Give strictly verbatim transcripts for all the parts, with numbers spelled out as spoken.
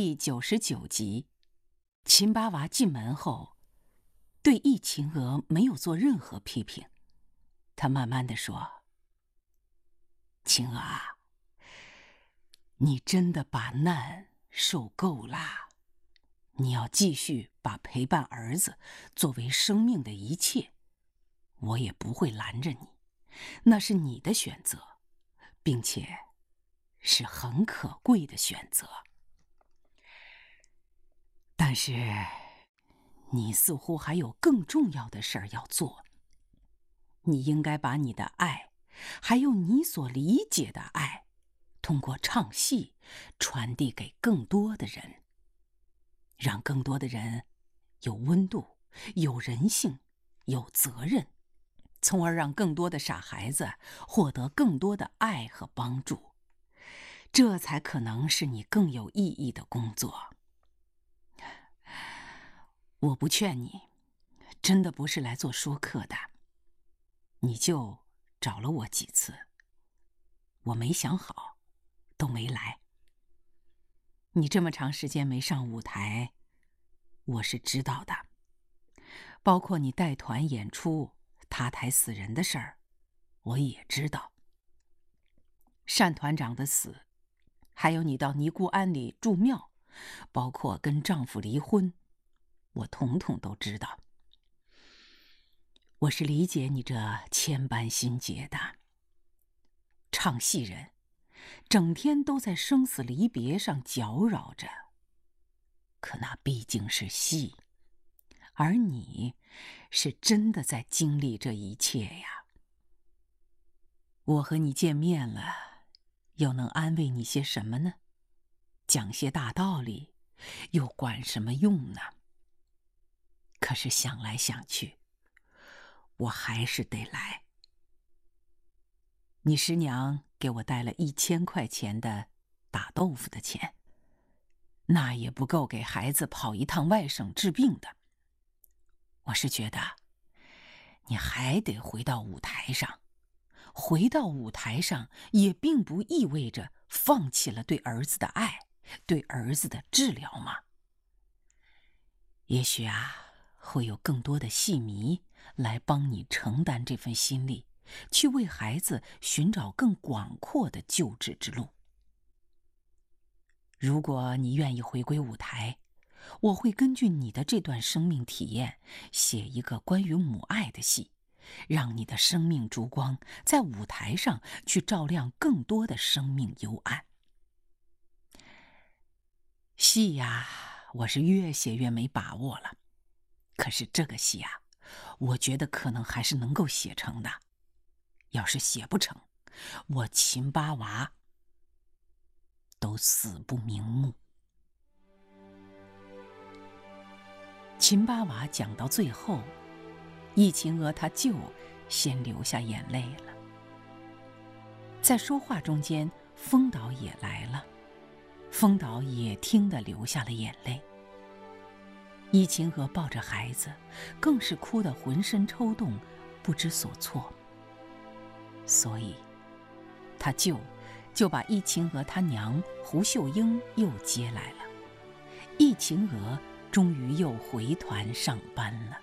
第九十九集，秦八娃进门后，对易秦娥没有做任何批评。他慢慢地说：“秦娥啊，你真的把难受够啦，你要继续把陪伴儿子作为生命的一切，我也不会拦着你，那是你的选择，并且是很可贵的选择。但是，你似乎还有更重要的事儿要做。你应该把你的爱，还有你所理解的爱，通过唱戏传递给更多的人，让更多的人有温度、有人性、有责任，从而让更多的傻孩子获得更多的爱和帮助。这才可能是你更有意义的工作。我不劝你，真的不是来做说客的。你就找了我几次，我没想好，都没来。你这么长时间没上舞台，我是知道的，包括你带团演出塌台死人的事儿，我也知道。单团长的死，还有你到尼姑庵里住庙，包括跟丈夫离婚，我统统都知道。我是理解你这千般心结的。唱戏人整天都在生死离别上搅扰着，可那毕竟是戏，而你是真的在经历这一切呀。我和你见面了，又能安慰你些什么呢？讲些大道理，又管什么用呢？可是想来想去，我还是得来。你师娘给我带了一千块钱的打豆腐的钱，那也不够给孩子跑一趟外省治病的。我是觉得，你还得回到舞台上。回到舞台上，也并不意味着放弃了对儿子的爱，对儿子的治疗嘛。也许啊，会有更多的戏迷来帮你承担这份心力，去为孩子寻找更广阔的救治之路。如果你愿意回归舞台，我会根据你的这段生命体验，写一个关于母爱的戏，让你的生命烛光在舞台上去照亮更多的生命幽暗。戏呀，我是越写越没把握了。可是这个戏啊，我觉得可能还是能够写成的。要是写不成，我秦八娃都死不瞑目。秦八娃讲到最后，易秦娥她就先流下眼泪了。在说话中间，风导也来了，风导也听得流下了眼泪。易秦娥抱着孩子，更是哭得浑身抽动，不知所措。所以，他舅就把易秦娥她娘胡秀英又接来了。易秦娥终于又回团上班了。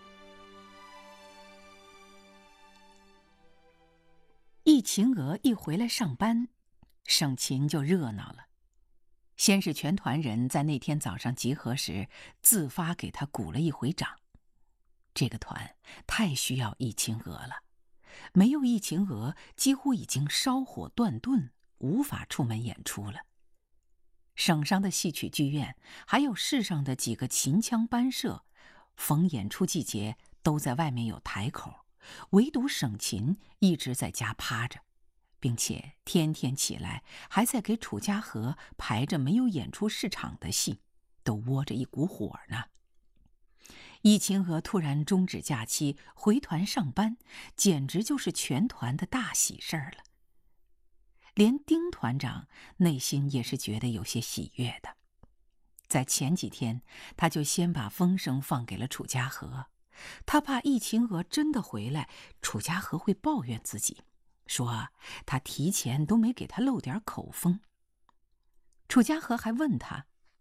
易秦娥一回来上班，省勤就热闹了。先是全团人在那天早上集合时自发给他鼓了一回掌。这个团太需要易秦娥了，没有易秦娥几乎已经烧火断顿，无法出门演出了。省上的戏曲剧院还有市上的几个秦腔班社，逢演出季节都在外面有台口，唯独省勤一直在家趴着，并且天天起来还在给楚家河排着没有演出市场的戏，都窝着一股火呢。易秦娥突然终止假期回团上班，简直就是全团的大喜事儿了。连丁团长内心也是觉得有些喜悦的。在前几天，他就先把风声放给了楚家河，他怕易秦娥真的回来，楚家河会抱怨自己，说他提前都没给他漏点口风。楚家河还问他：“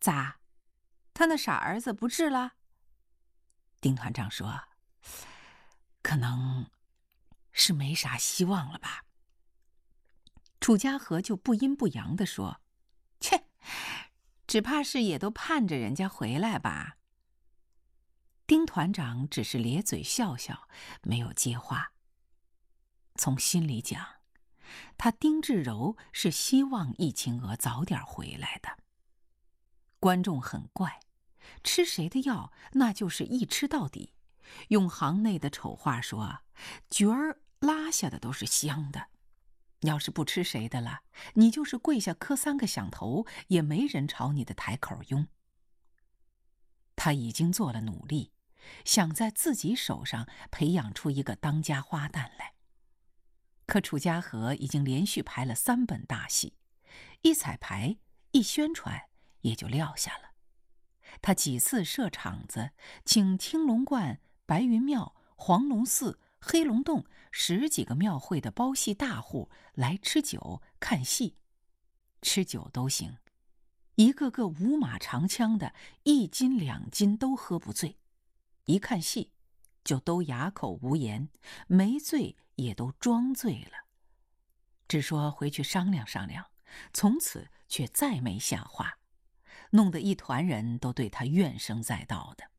咋？他那傻儿子不治了？丁团长说：“可能是没啥希望了吧。”楚家和就不阴不阳地说：“切，只怕是也都盼着人家回来吧。”丁团长只是咧嘴笑笑，没有接话。从心里讲，他丁志柔是希望易清娥早点回来的。观众很怪，吃谁的药那就是一吃到底。用行内的丑话说，角儿拉下的都是香的。要是不吃谁的了，你就是跪下磕三个响头，也没人朝你的台口拥。他已经做了努力，想在自己手上培养出一个当家花旦来。可楚家和已经连续排了三本大戏，一彩排一宣传也就撂下了。他几次设场子，请青龙观、白云庙、黄龙寺、黑龙洞十几个庙会的包戏大户来吃酒看戏，吃酒都行，一个个五马长枪的，一斤两斤都喝不醉，一看戏就都哑口无言，没醉也都装醉了，只说回去商量商量，从此却再没下话，弄得一团人都对他怨声载道的。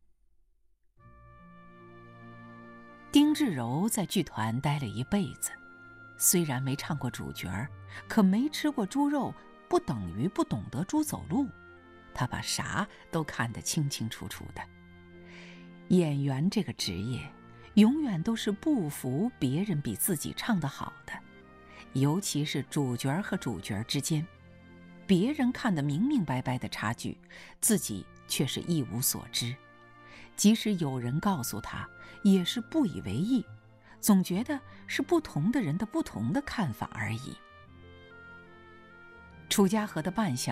丁志柔在剧团待了一辈子，虽然没唱过主角，可没吃过猪肉不等于不懂得猪走路，他把啥都看得清清楚楚的。演员这个职业永远都是不服别人比自己唱得好的，尤其是主角和主角之间，别人看得明明白白的差距，自己却是一无所知。即使有人告诉他，也是不以为意，总觉得是不同的人的不同的看法而已。楚家和的扮相